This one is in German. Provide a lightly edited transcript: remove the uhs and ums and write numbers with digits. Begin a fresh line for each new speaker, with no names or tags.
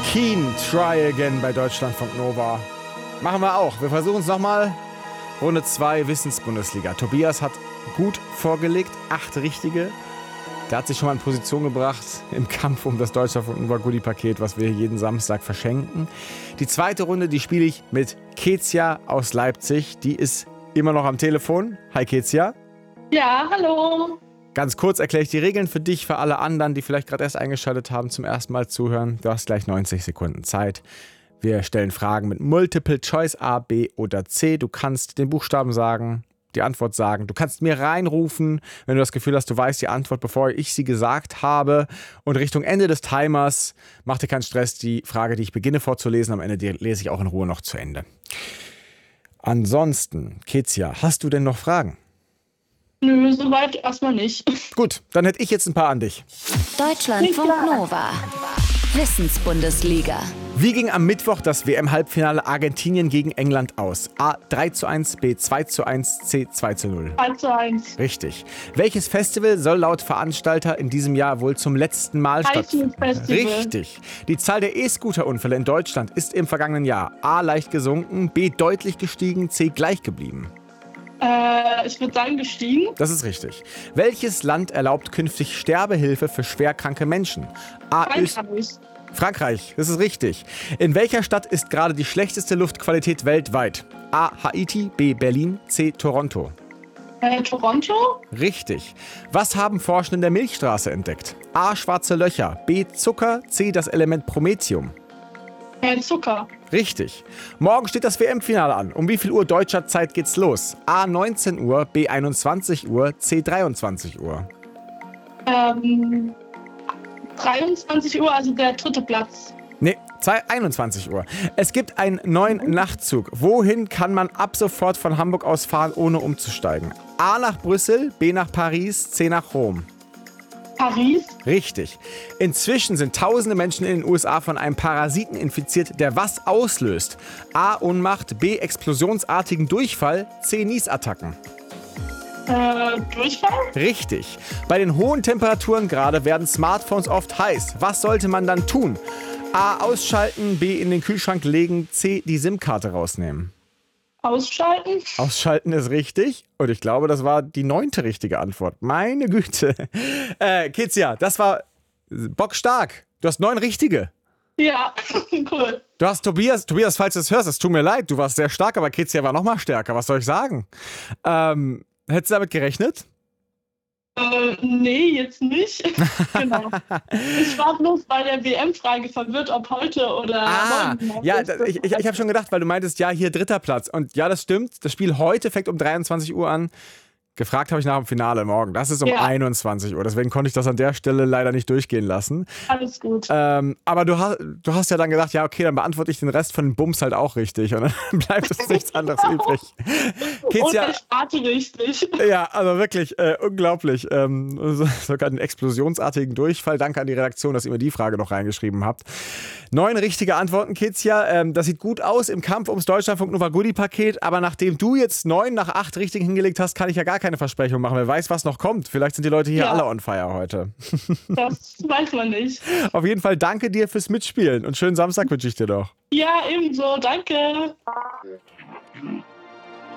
Keen, Try Again bei Deutschlandfunk Nova. Machen wir auch. Wir versuchen es nochmal. Runde 2, Wissensbundesliga. Tobias hat gut vorgelegt, 8 richtige. Der hat sich schon mal in Position gebracht im Kampf um das Deutschlandfunk Nova Goodie-Paket, was wir jeden Samstag verschenken. Die zweite Runde, die spiele ich mit Kezia aus Leipzig. Die ist immer noch am Telefon. Hi Kezia.
Ja, hallo.
Ganz kurz erkläre ich die Regeln für dich, für alle anderen, die vielleicht gerade erst eingeschaltet haben, zum ersten Mal zuhören. Du hast gleich 90 Sekunden Zeit. Wir stellen Fragen mit Multiple Choice A, B oder C. Du kannst den Buchstaben sagen, die Antwort sagen. Du kannst mir reinrufen, wenn du das Gefühl hast, du weißt die Antwort, bevor ich sie gesagt habe. Und Richtung Ende des Timers, mach dir keinen Stress, die Frage, die ich beginne vorzulesen, am Ende die lese ich auch in Ruhe noch zu Ende. Ansonsten, Kezia, hast du denn noch Fragen?
Nö, soweit erstmal nicht.
Gut, dann hätte ich jetzt ein paar an dich.
Deutschlandfunk Nova. Wissensbundesliga.
Wie ging am Mittwoch das WM-Halbfinale Argentinien gegen England aus? A 3:1, B 2:1, C 2:0.
1:1.
Richtig. Welches Festival soll laut Veranstalter in diesem Jahr wohl zum letzten Mal stattfinden?
Festival.
Richtig. Die Zahl der E-Scooter-Unfälle in Deutschland ist im vergangenen Jahr A leicht gesunken, B deutlich gestiegen, C gleich geblieben.
Ich würde sagen gestiegen.
Das ist richtig. Welches Land erlaubt künftig Sterbehilfe für schwerkranke Menschen? A Frankreich, das ist richtig. In welcher Stadt ist gerade die schlechteste Luftqualität weltweit? A. Haiti, B. Berlin, C. Toronto.
Toronto?
Richtig. Was haben Forscher in der Milchstraße entdeckt? A. Schwarze Löcher, B. Zucker, C. das Element Promethium.
Zucker.
Richtig. Morgen steht das WM-Finale an. Um wie viel Uhr deutscher Zeit geht's los? A. 19 Uhr, B. 21 Uhr, C. 23 Uhr.
23 Uhr, also der dritte Platz.
Nee, 21 Uhr. Es gibt einen neuen Nachtzug. Wohin kann man ab sofort von Hamburg aus fahren, ohne umzusteigen? A nach Brüssel, B nach Paris, C nach Rom.
Paris?
Richtig. Inzwischen sind tausende Menschen in den USA von einem Parasiten infiziert, der was auslöst? A. Ohnmacht, B. explosionsartigen Durchfall, C. Niesattacken.
Durchfall?
Richtig. Bei den hohen Temperaturen gerade werden Smartphones oft heiß. Was sollte man dann tun? A. Ausschalten, B. in den Kühlschrank legen, C. die SIM-Karte rausnehmen.
Ausschalten?
Ausschalten ist richtig. Und ich glaube, das war die 9. richtige Antwort. Meine Güte. Kezia, das war bockstark. Du hast 9 richtige.
Ja, cool.
Du hast Tobias, falls du es hörst, es tut mir leid, du warst sehr stark, aber Kezia war noch mal stärker. Was soll ich sagen? Hättest du damit gerechnet?
Nee, jetzt nicht. Genau. Ich war bloß bei der WM-Frage verwirrt, ob heute oder morgen.
Ja, ich habe schon gedacht, weil du meintest, ja, hier 3. Platz. Und ja, das stimmt. Das Spiel heute fängt um 23 Uhr an. Gefragt habe ich nach dem Finale morgen. Das ist um 21 Uhr. Deswegen konnte ich das an der Stelle leider nicht durchgehen lassen.
Alles gut.
Aber du hast ja dann gedacht, ja, okay, dann beantworte ich den Rest von den Bums halt auch richtig. Und dann bleibt uns nichts anderes übrig. Kezia,
und ich starte richtig.
Ja, also wirklich unglaublich. Sogar den explosionsartigen Durchfall. Danke an die Redaktion, dass ihr mir die Frage noch reingeschrieben habt. 9 richtige Antworten, Kezia. Das sieht gut aus im Kampf ums Deutschlandfunk Nova Goodie-Paket. Aber nachdem du jetzt 9 nach 8 richtig hingelegt hast, kann ich ja gar keine Versprechung machen. Wer weiß, was noch kommt. Vielleicht sind die Leute hier alle on fire heute.
Das weiß man nicht.
Auf jeden Fall danke dir fürs Mitspielen und schönen Samstag wünsche ich dir doch.
Ja, ebenso. Danke.